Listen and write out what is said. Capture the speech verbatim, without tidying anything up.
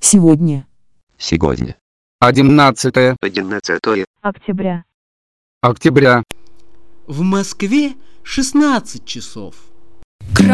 Сегодня. Сегодня. Одиннадцатое одиннадцатое октября. октября. В Москве шестнадцать часов.